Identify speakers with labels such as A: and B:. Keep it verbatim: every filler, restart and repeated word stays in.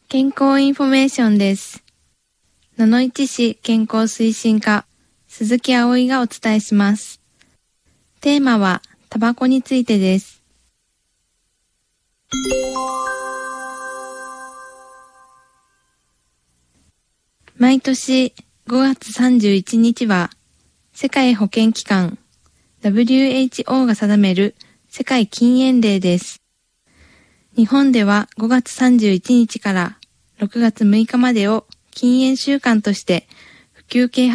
A: 健康インフォメーションです。野々市市健康推進課、鈴木葵がお伝えします。テーマは、タバコについてです。毎年ごがつさんじゅういちにちは、世界保健機関 ダブリューエイチオー が定める世界禁煙デーです。日本ではごがつさんじゅういちにちからろくがつむいかまでを禁煙週間として普及啓発